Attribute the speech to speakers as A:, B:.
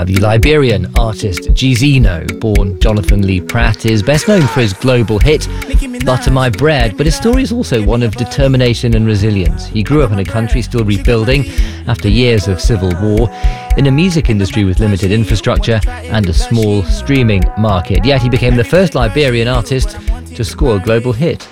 A: Now, the Liberian artist Gizino, born Jonathan Lee Pratt, is best known for his global hit Butter My Bread, but his story is also one of determination and resilience. He grew up in a country still rebuilding after years of civil war, in a music industry with limited infrastructure and a small streaming market. Yet he became the first Liberian artist to score a global hit.